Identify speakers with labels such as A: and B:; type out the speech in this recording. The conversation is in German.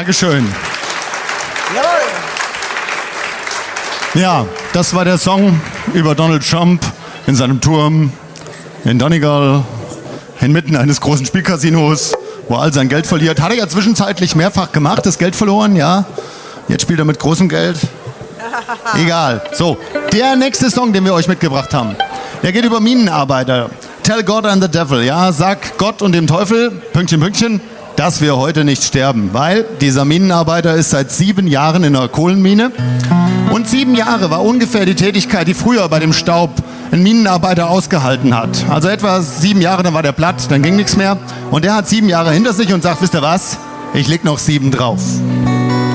A: Dankeschön. Ja, das war der Song über Donald Trump in seinem Turm in Donegal, inmitten eines großen Spielcasinos, wo er all sein Geld verliert. Hat er ja zwischenzeitlich mehrfach gemacht, das Geld verloren, ja. Jetzt spielt er mit großem Geld. Egal. So, der nächste Song, den wir euch mitgebracht haben, der geht über Minenarbeiter. Tell God and the Devil, ja, sag Gott und dem Teufel, Pünktchen, Pünktchen, dass wir heute nicht sterben, weil dieser Minenarbeiter ist seit 7 Jahren in einer Kohlenmine und 7 Jahre war ungefähr die Tätigkeit, die früher bei dem Staub ein Minenarbeiter ausgehalten hat. Also etwa 7 Jahre, dann war der platt, dann ging nichts mehr und der hat 7 Jahre hinter sich und sagt, wisst ihr was, ich leg noch 7 drauf.